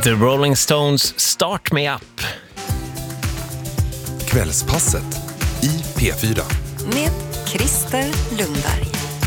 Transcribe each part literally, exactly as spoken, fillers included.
The Rolling Stones, Start Me Up. Kvällspasset i P fyra. Med Christer Lundberg.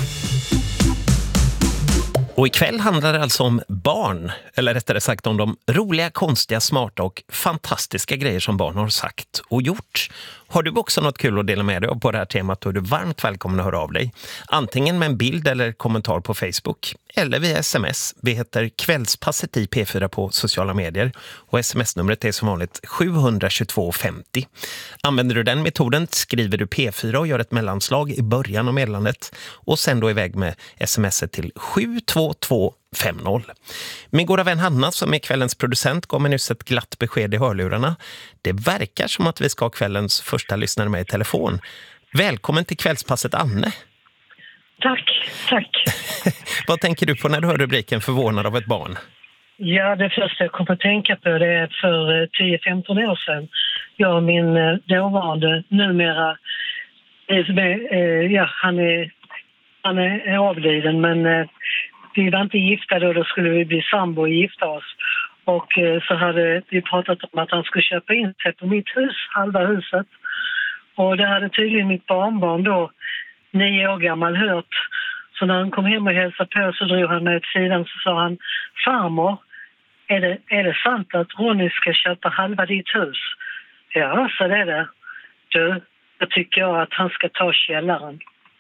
Och ikväll handlar det alltså om barn, eller rättare sagt om de roliga, konstiga, smarta och fantastiska grejer som barn har sagt och gjort. Har du också något kul att dela med dig av på det här temat, då är du varmt välkommen att höra av dig. Antingen med en bild eller kommentar på Facebook eller via sms. Vi heter Kvällspasset i P fyra på sociala medier och sms-numret är som vanligt sju två två femtio. Använder du den metoden skriver du P fyra och gör ett mellanslag i början av meddelandet och sen då iväg med smset till sju två två femtio. Min goda vän Hanna som är kvällens producent gav mig nyss ett glatt besked i hörlurarna. Det verkar som att vi ska ha kvällens första lyssnare med i telefon. Välkommen till kvällspasset, Anne. Tack, tack. Vad tänker du på när du hör rubriken förvånad av ett barn? Ja, det första jag kom att tänka på det är för tio femton år sedan. Jag och min dåvarande numera, ja, han är, han är avliden, men vi var inte gifta då, då skulle vi bli sambo och gifta oss. Och så hade vi pratat om att han skulle köpa in sig på mitt hus, halva huset. Och det hade tydligen mitt barnbarn då, nio år gammal, hört. Så när han kom hem och hälsade på så drog han mig åt sidan och så sa han: farmor, är det, är det sant att Ronny ska köpa halva ditt hus? Ja, så det är det. Du, då tycker jag att han ska ta källaren.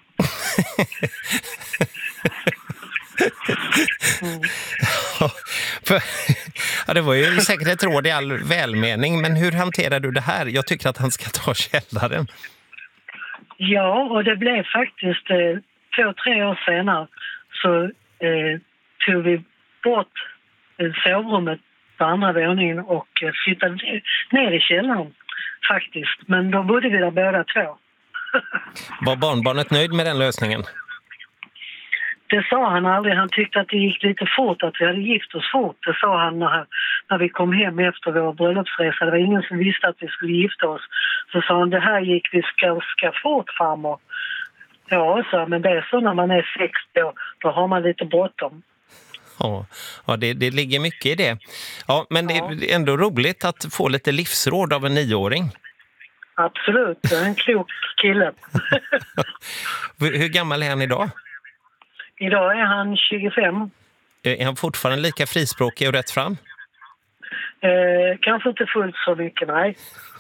Mm. Ja, för, ja, det var ju säkert ett råd i all välmening, men hur hanterar du det här? Jag tycker att han ska ta källaren. Ja, och det blev faktiskt eh, två, tre år senare så eh, tog vi bort eh, sovrummet på andra våningen och eh, flyttade ner i källaren faktiskt. Men då bodde vi där båda två. Var barnbarnet nöjd med den lösningen? Det sa han aldrig. Han tyckte att det gick lite fort, att vi hade gift oss fort. Det sa han när, när vi kom hem efter vår bröllopsresa. Det var ingen som visste att vi skulle gifta oss. Så sa han, det här gick vi ska, ska fort framåt. Ja, så, men det är så när man är sextio år, då har man lite bråttom. Ja, ja det, det ligger mycket i det. Ja, men ja. Det är ändå roligt att få lite livsråd av en nioåring. Absolut, det är en klok kille. Hur gammal är han idag? Idag är han tjugofem. Är han fortfarande lika frispråkig och rätt fram? Eh, kanske inte fullt så mycket, nej.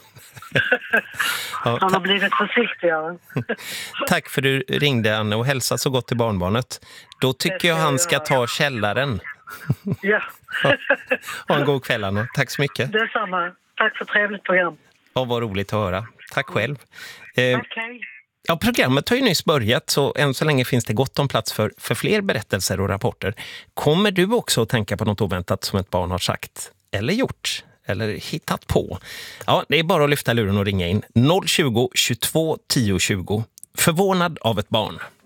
Ja, han har blivit försiktigare. Tack för du ringde, Anne, och hälsa så gott till barnbarnet. Då tycker jag han ska ta källaren. Ja. Ja. Ha en god kväll, Anne. Tack så mycket. Detsamma. Tack för trevligt program. Ja, vad roligt att höra. Tack själv. Eh, Okej. Ja, programmet har ju nyss börjat, så än så länge finns det gott om plats för, för fler berättelser och rapporter. Kommer du också att tänka på något oväntat som ett barn har sagt eller gjort eller hittat på? Ja, det är bara att lyfta luren och ringa in noll tjugo, tjugotvå, tio tjugo. Förvånad av ett barn.